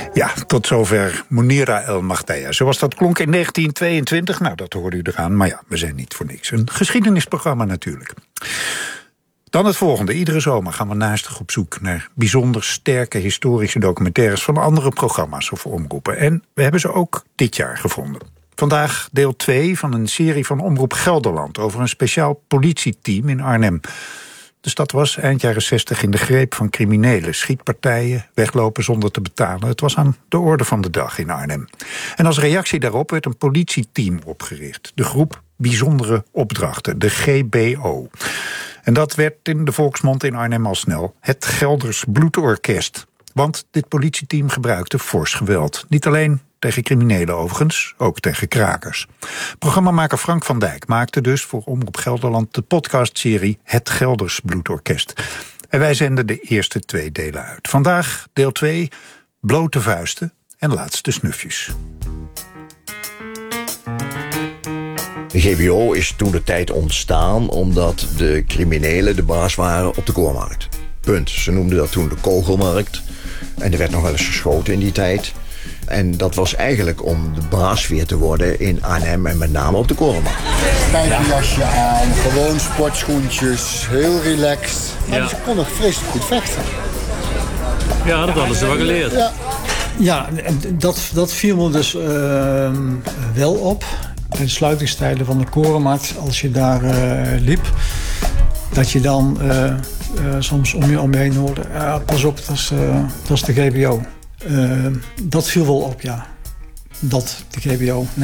Ja, tot zover Mounira El Magteia. Zoals dat klonk in 1922, nou, dat hoorde u eraan. Maar ja, we zijn niet voor niks. Een geschiedenisprogramma natuurlijk. Dan het volgende. Iedere zomer gaan we naastig op zoek naar bijzonder sterke historische documentaires van andere programma's of omroepen. En we hebben ze ook dit jaar gevonden. Vandaag deel 2 van een serie van Omroep Gelderland over een speciaal politieteam in Arnhem. De stad was eind jaren 60 in de greep van criminelen, schietpartijen, weglopen zonder te betalen. Het was aan de orde van de dag in Arnhem. En als reactie daarop werd een politieteam opgericht. De groep Bijzondere Opdrachten, de GBO. En dat werd in de volksmond in Arnhem al snel het Gelders Bloedorkest. Want dit politieteam gebruikte fors geweld. Niet alleen tegen criminelen overigens, ook tegen krakers. Programmamaker Frank van Dijk maakte dus voor Omroep Gelderland de podcastserie Het Gelders Bloedorkest. En wij zenden de eerste 2 delen uit. Vandaag deel 2, blote vuisten en laatste snufjes. De GBO is toen de tijd ontstaan omdat de criminelen de baas waren op de Koormarkt. Punt. Ze noemden dat toen de Kogelmarkt. En er werd nog wel eens geschoten in die tijd. En dat was eigenlijk om de baas weer te worden in Arnhem en met name op de Korenmarkt. Spijkerjasje aan, gewoon sportschoentjes, heel relaxed. Maar ze konden vreselijk goed vechten. Ja, dat hadden ze wel geleerd. Ja, dat viel me dus wel op. In de sluitingstijden van de Korenmarkt, als je daar liep, dat je dan soms om je heen hoorde, pas op, dat is de GBO. Dat viel wel op, ja. Dat, de GBO.